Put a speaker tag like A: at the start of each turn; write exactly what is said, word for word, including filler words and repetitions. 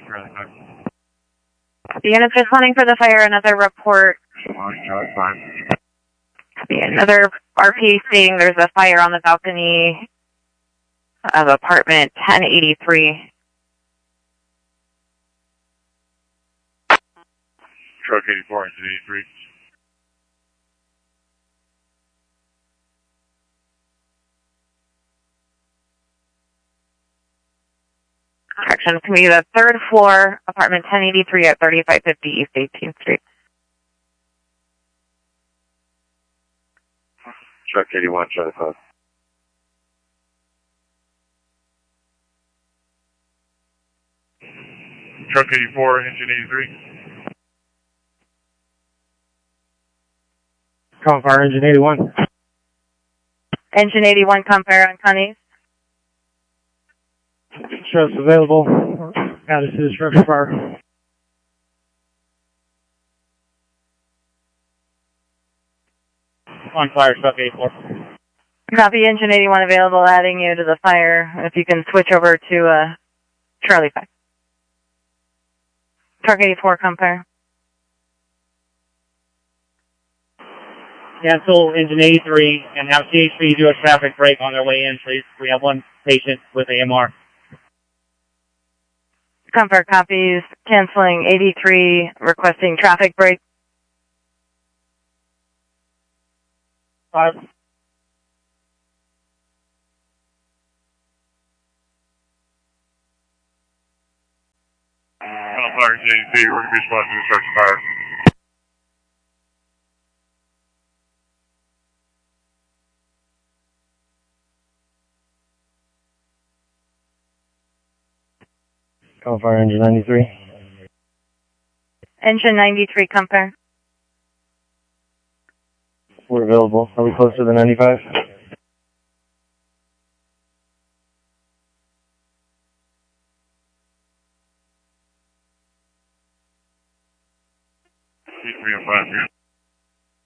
A: Charlie five.
B: The unit's responding for the fire. Another report.
A: Charlie five.
B: Another R P saying there's a fire on the balcony of apartment ten eighty-three.
A: Truck eighty-four, engine eighty-three.
B: Corrections can be the third floor, apartment ten eighty-three at thirty-five fifty East eighteenth Street.
A: Truck eighty-one, Charlie five. Truck eighty-four, engine eighty-three.
C: Call fire, engine eighty-one.
B: Engine eighty-one, come fire on Connie's.
C: Shows available. Added to the structure fire. On fire, truck eighty-four.
B: Copy, engine eighty-one available, adding you to the fire. If you can switch over to uh, Charlie five. Truck eighty-four, come fire.
C: Cancel engine eighty-three and have C H P do a traffic break on their way in, please. We have one patient with A M R.
B: Comfort copies, canceling eighty-three, requesting traffic break.
C: Five.
A: Call fire, engine eighty-three. We're going to be responding to the structure fire.
C: Call fire, engine ninety-three.
B: Engine ninety-three, come fire.
C: We're available. Are we close to the ninety-five?
A: Keep me in front of you.